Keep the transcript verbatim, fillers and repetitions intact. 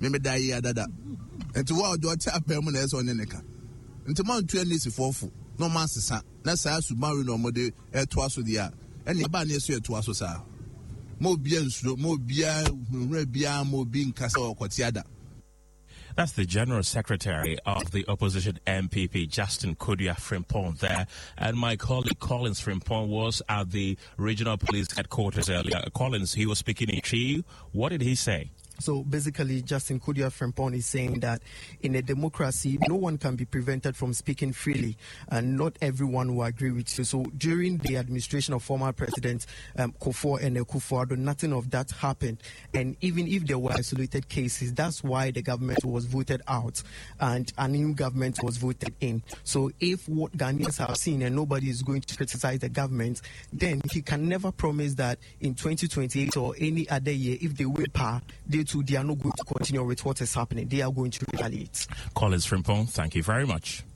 me me da yi adada enti wa do ta apem na eso ne neka enti man tu ani si fofo no man sesa na sa submarine no mode eto aso dia ene ba na eso eto aso sa mo bia nsuro mo bia nwura bia mo bi nkasa okotiada. That's the General Secretary of the Opposition M P P, Justin Kodua Frimpong there. And my colleague Collins Frimpong was at the Regional Police Headquarters earlier. Collins, he was speaking in Chi. What did he say? So basically, Justin Kodua Frimpong is saying that in a democracy, no one can be prevented from speaking freely, and not everyone will agree with you. So during the administration of former President um, Kufuor and Akufo-Addo, nothing of that happened. And even if there were isolated cases, that's why the government was voted out and a new government was voted in. So if what Ghanaians have seen and nobody is going to criticize the government, then he can never promise that in twenty twenty-eight or any other year, if they win power, they too, they are not going to continue with what is happening. They are going to retaliate. Collins Frimpong, thank you very much.